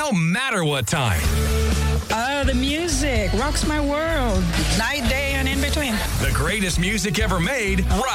no matter what time. The music rocks my world. Night, day, and in between. The greatest music ever made, right